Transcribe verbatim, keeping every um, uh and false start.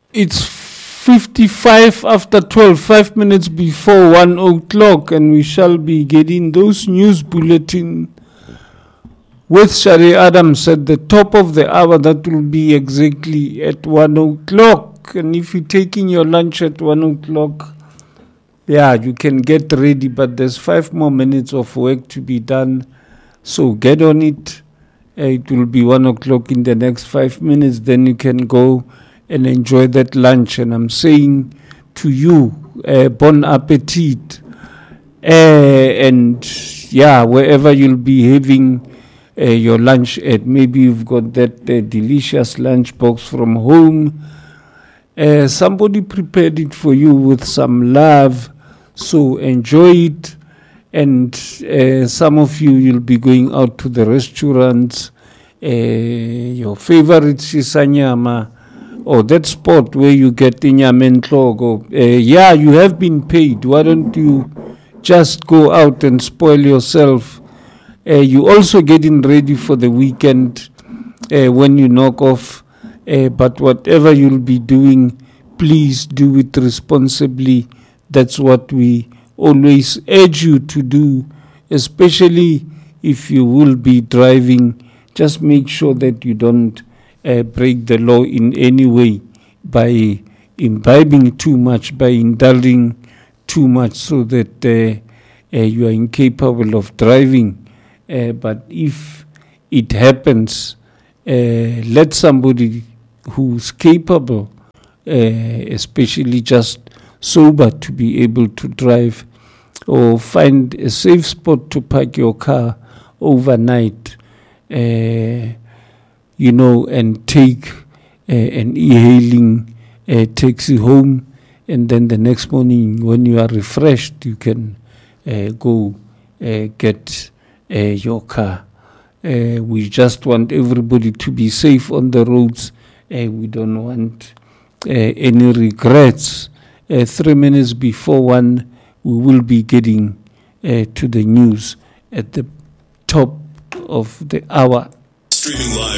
It's fifty-five after twelve, five minutes before one o'clock, and we shall be getting those news bulletin with Shari Adams at the top of the hour. That will be exactly at one o'clock. And if you're taking your lunch at one o'clock, yeah, you can get ready, but there's five more minutes of work to be done. So get on it. Uh, it will be one o'clock in the next five minutes. Then you can go and enjoy that lunch. And I'm saying to you, uh, bon appetit. Uh, and yeah, wherever you'll be having uh, your lunch at, maybe you've got that uh, delicious lunch box from home. Uh, somebody prepared it for you with some love. So enjoy it. And uh, some of you, you'll be going out to the restaurants, uh, your favorite shisanyama, or that spot where you get inyama entlogo. Uh, yeah, you have been paid. Why don't you just go out and spoil yourself? Uh, you also getting ready for the weekend uh, when you knock off. Uh, but whatever you'll be doing, please do it responsibly. That's what we always urge you to do, especially if you will be driving. Just make sure that you don't uh, break the law in any way by imbibing too much, by indulging too much, so that uh, uh, you are incapable of driving. Uh, but if it happens, uh, let somebody who's capable, uh, especially just sober, to be able to drive, or find a safe spot to park your car overnight, uh, you know, and take uh, an e-hailing uh, taxi home, and then the next morning when you are refreshed, you can uh, go uh, get uh, your car. Uh, we just want everybody to be safe on the roads. Uh, we don't want uh, any regrets. Uh, three minutes before one, we will be getting uh, to the news at the top of the hour. Streaming live